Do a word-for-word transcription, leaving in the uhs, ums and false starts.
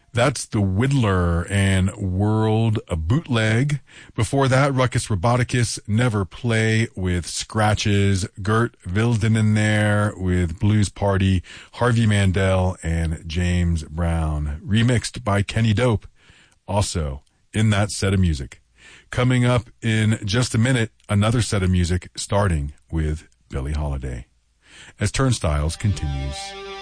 That's The Whittler and World a Bootleg. Before that, Ruckus Roboticus, Never Play with Scratches, Gert Wilden there with Blues Party, Harvey Mandel, and James Brown. Remixed by Kenny Dope, also in that set of music. Coming up in just a minute, another set of music starting with Billie Holiday. As Turnstiles continues.